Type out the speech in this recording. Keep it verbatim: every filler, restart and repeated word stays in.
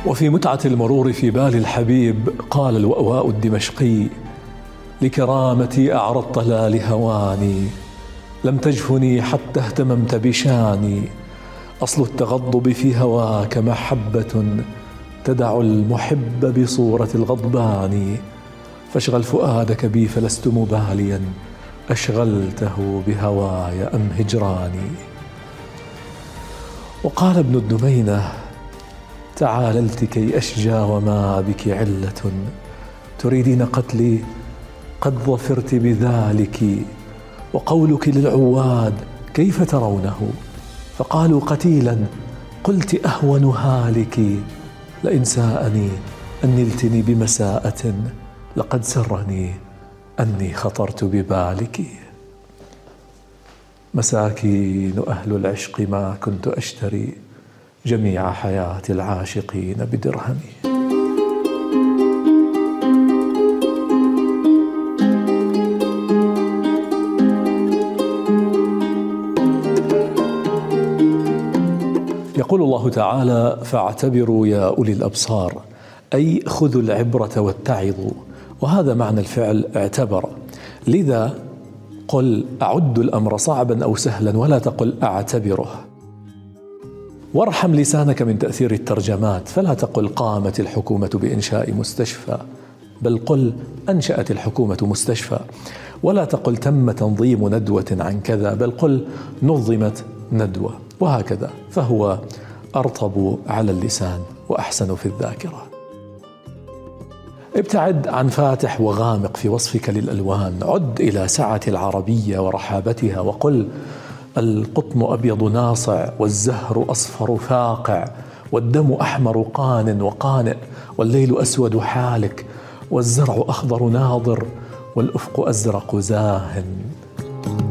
وفي متعة المرور في بال الحبيب قال الوأواء الدمشقي: لكرامتي أعرضت لا لهواني، لم تجفني حتى اهتممت بشاني، أصل التغضب في هواك محبة تدع المحب بصورة الغضبان، فاشغل فؤادك بي فلست مباليا أشغلته بهواي أم هجراني. وقال ابن الدمينة: تعاللت كي أشجى وما بك علة، تريدين قتلي قد ظفرت بذلك، وقولك للعواد كيف ترونه، فقالوا قتيلا قلت أهون هالك، لئن ساءني أن نلتني بمساءة لقد سرني أني خطرت ببالك. مساكين أهل العشق ما كنت أشتري جميع حياة العاشقين بدرهمي. يقول الله تعالى: فاعتبروا يا أولي الأبصار، أي خذوا العبرة واتعظوا، وهذا معنى الفعل اعتبر. لذا قل أعد الأمر صعبا أو سهلا ولا تقل أعتبره. وارحم لسانك من تأثير الترجمات، فلا تقل قامت الحكومة بإنشاء مستشفى، بل قل أنشأت الحكومة مستشفى. ولا تقل تم تنظيم ندوة عن كذا، بل قل نظمت ندوة، وهكذا، فهو أرطب على اللسان وأحسن في الذاكرة. ابتعد عن فاتح وغامق في وصفك للألوان، عد إلى سعة العربية ورحابتها، وقل القطن أبيض ناصع، والزهر أصفر فاقع، والدم أحمر قان وقانئ، والليل أسود حالك، والزرع أخضر ناضر، والأفق أزرق زاهٍ.